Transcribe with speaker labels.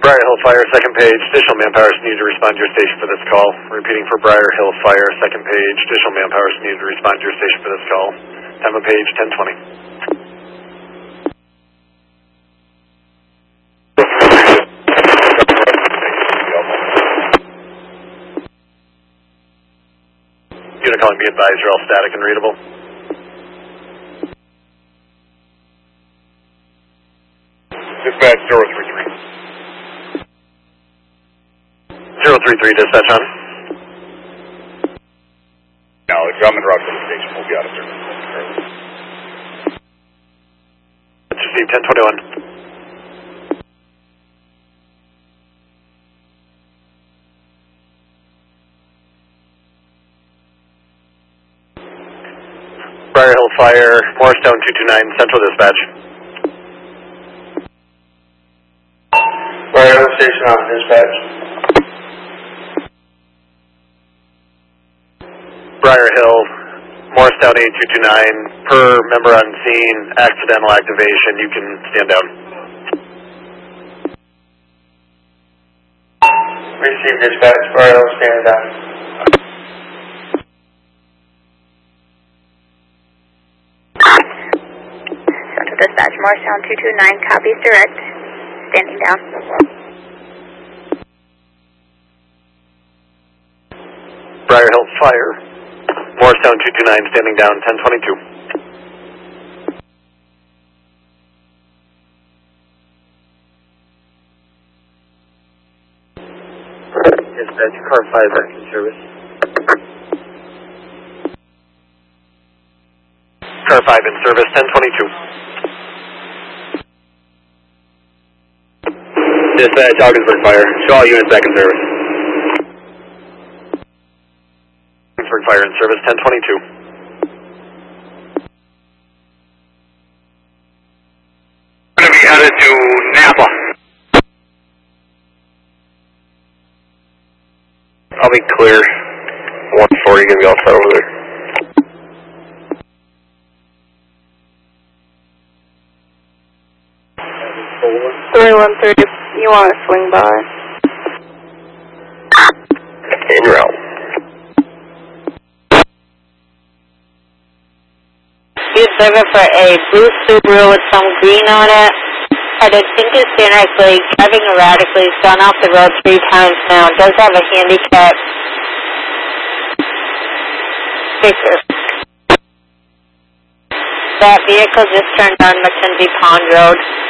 Speaker 1: Briar Hill Fire, second page. Additional manpower is needed to respond to your station for this call. Repeating for Briar Hill Fire, second page. Additional manpower is needed to respond to your station for this call. Time of page 1020. Unit calling, be advised, you're all static and readable.
Speaker 2: Dispatch 033.
Speaker 1: 033, dispatch on.
Speaker 2: Knowledge, I'm in route to the station. We'll be out of service.
Speaker 1: Let's receive 1021. Briar Hill Fire, Morristown 229, Central Dispatch.
Speaker 3: Briar Hill Station on dispatch.
Speaker 1: Briar Hill, Morristown 8229, per member on scene, accidental activation, you can stand down.
Speaker 3: Receive dispatch, Briar Hill stand down.
Speaker 4: Central Dispatch, Morristown 229, copies direct, standing down.
Speaker 1: Briar Hill Fire, Morristown 229, standing down, 1022. Dispatch, car 5 back in service. Car 5 in service, 1022.
Speaker 2: Dispatch, Augsburg Fire. Show all units back in service.
Speaker 1: Augsburg Fire in service, 1022.
Speaker 2: Going to be headed to Napa.
Speaker 1: I'll be clear. 140, gonna be all set over there.
Speaker 4: You want to swing by?
Speaker 1: En route.
Speaker 5: Use server for a blue Subaru with some green on it. Headed into Stanley, driving erratically, has gone off the road 3 times now. Does have a handicap sticker. That vehicle just turned on Mackenzie Pond Road.